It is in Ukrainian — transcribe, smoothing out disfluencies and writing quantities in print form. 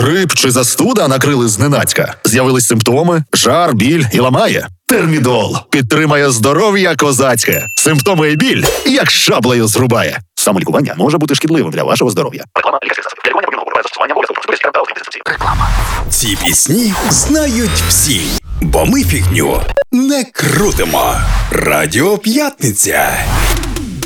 Грип чи застуда накрили зненацька? З'явились симптоми? Жар, біль і ламає? Термідол підтримає здоров'я козацьке. Симптоми і біль як шаблею зрубає. Самолікування може бути шкідливим для вашого здоров'я. Реклама лікарських засобів. Лікування повинно бути застосування обов'язково процедури та інструкції. Реклама. Ці пісні знають всі, бо ми фігню не крутимо. Радіо П'ятниця.